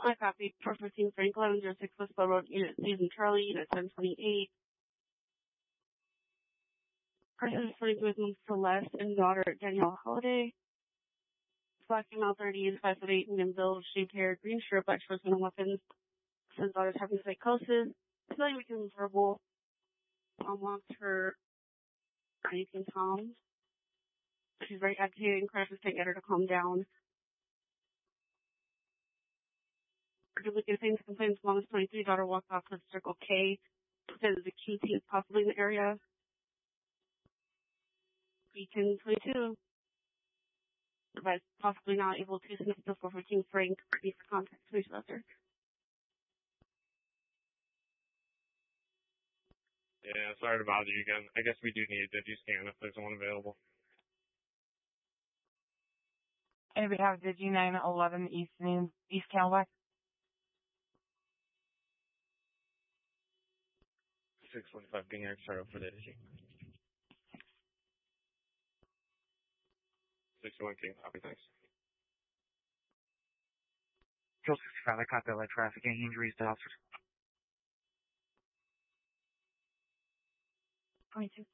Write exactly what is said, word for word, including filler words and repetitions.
I copy. four fifteen Frank, eleven oh six Westboro Road, Unit Susan Charlie, Unit seven twenty-eight. Person is twenty-two with Mom Celeste and daughter Danielle Holiday. Black female thirty is five foot eight, medium build, shaved hair, green shirt, black shorts, and weapons. Says daughter's having psychosis. Feeling weak and verbal. Mom wants her anything calm. She's very agitated and crashes to get her to calm down. Duplicate things complains mom is twenty-three, daughter walked off to Circle K. Says the Q T is possibly in the area. Beacon twenty-two. But possibly not able to sniff the four fifteen Frank. Need for contact. Please, Lester. Yeah, sorry to bother you again. I guess we do need a DigiScan if there's one available. Anybody have Digi nine eleven East East Cadillac? six forty-five being here, start up for the Digi. six one King, copy, thanks. Kill sixty-five, I caught that light traffic. Any injuries to officers? twenty-two.